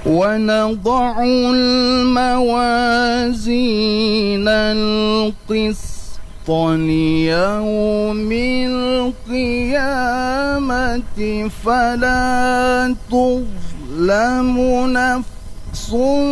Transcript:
ونضع الموازين القسط ليوم القيامة فلا تظلم نفس